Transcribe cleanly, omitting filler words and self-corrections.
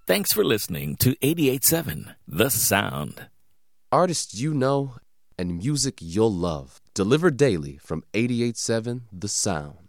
Thanks for listening to 88.7 The Sound. Artists you know and music you'll love. Delivered daily from 88.7 The Sound.